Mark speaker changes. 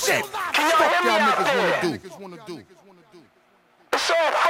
Speaker 1: shit. Fuck y'all niggas wanna do.
Speaker 2: It's so